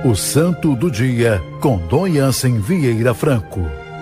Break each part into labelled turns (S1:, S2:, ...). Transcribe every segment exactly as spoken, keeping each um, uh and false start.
S1: O Santo do Dia, com Dom Jansen Vieira Franco.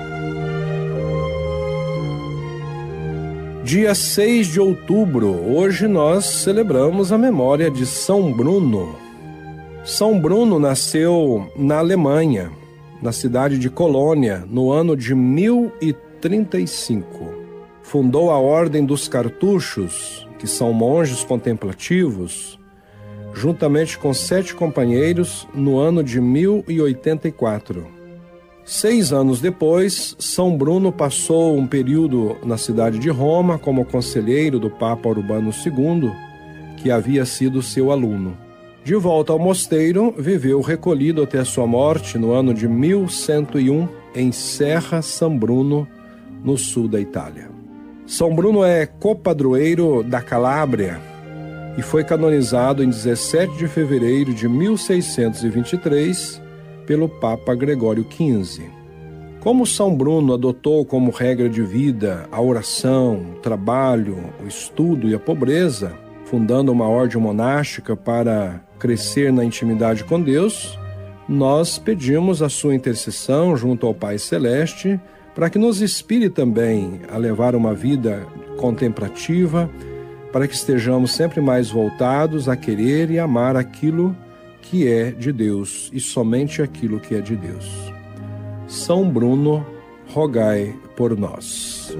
S2: Dia seis de outubro, hoje nós celebramos a memória de São Bruno. São Bruno nasceu na Alemanha, na cidade de Colônia, no ano de mil e trinta e cinco. Fundou a Ordem dos Cartuchos, que são monges contemplativos, juntamente com sete companheiros, no ano de mil e oitenta e quatro. Seis anos depois, São Bruno passou um período na cidade de Roma como conselheiro do Papa Urbano segundo, que havia sido seu aluno. De volta ao mosteiro, viveu recolhido até a sua morte no ano de mil cento e um, em Serra San Bruno, no sul da Itália. São Bruno é copadroeiro da Calábria e foi canonizado em dezessete de fevereiro de mil seiscentos e vinte e três pelo Papa Gregório quinze. Como São Bruno adotou como regra de vida a oração, o trabalho, o estudo e a pobreza, fundando uma ordem monástica para crescer na intimidade com Deus, nós pedimos a sua intercessão junto ao Pai Celeste para que nos inspire também a levar uma vida contemplativa, para que estejamos sempre mais voltados a querer e amar aquilo que é de Deus e somente aquilo que é de Deus. São Bruno, rogai por nós.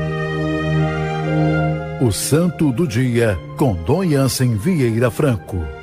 S1: O Santo do Dia, com Dom Jansen Vieira Franco.